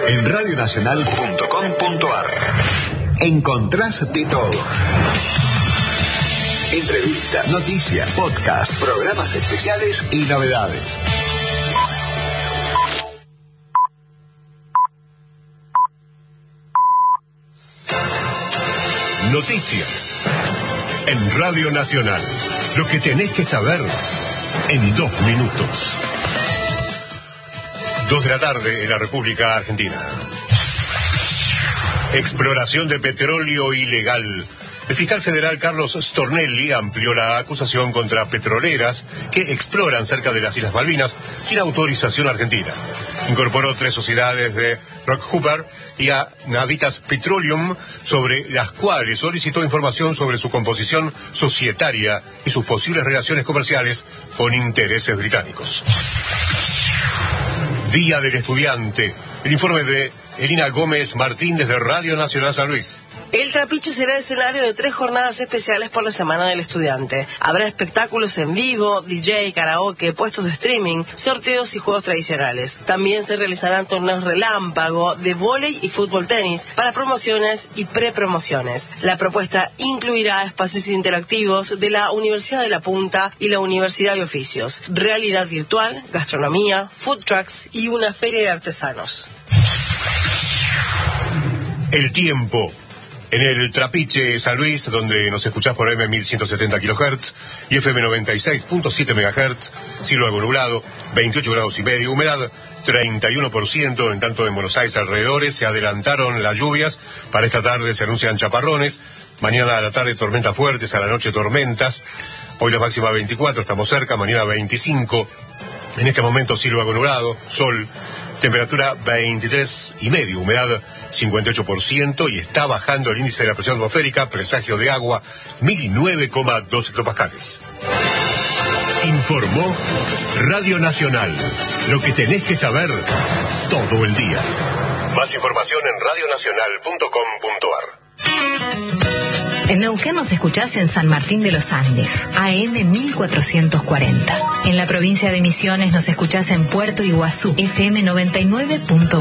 En radionacional.com.ar encontrás de todo. Entrevistas, noticias, podcast, programas especiales y novedades. Noticias en Radio Nacional. Lo que tenés que saber en 2 minutos. 2 de la tarde en la República Argentina. Exploración de petróleo ilegal. El fiscal federal Carlos Stornelli amplió la acusación contra petroleras que exploran cerca de las Islas Malvinas sin autorización argentina. Incorporó 3 sociedades de Rockhopper y a Navitas Petroleum, sobre las cuales solicitó información sobre su composición societaria y sus posibles relaciones comerciales con intereses británicos. Día del Estudiante. El informe de Elina Gómez Martín desde Radio Nacional San Luis. El Trapiche será escenario de 3 jornadas especiales por la Semana del Estudiante. Habrá espectáculos en vivo, DJ, karaoke, puestos de streaming, sorteos y juegos tradicionales. También se realizarán torneos relámpago de vóley y fútbol tenis para promociones y prepromociones. La propuesta incluirá espacios interactivos de la Universidad de La Punta y la Universidad de Oficios, realidad virtual, gastronomía, food trucks y una feria de artesanos. El tiempo. En el Trapiche San Luis, donde nos escuchás por AM 1170 kHz y FM 96.7 MHz, cielo algo nublado, 28 grados y medio, humedad 31%, en tanto en Buenos Aires alrededores se adelantaron las lluvias, para esta tarde se anuncian chaparrones, mañana a la tarde tormentas fuertes, a la noche tormentas, hoy la máxima 24, estamos cerca, mañana 25, en este momento cielo algo nublado, sol, temperatura 23,5, humedad 58% y está bajando el índice de la presión atmosférica, presagio de agua 1009,2 hectopascales. Informó Radio Nacional. Lo que tenés que saber todo el día. Más información en radionacional.com.ar. En Neuquén nos escuchás en San Martín de los Andes, AM 1440. En la provincia de Misiones nos escuchás en Puerto Iguazú, FM 99.1.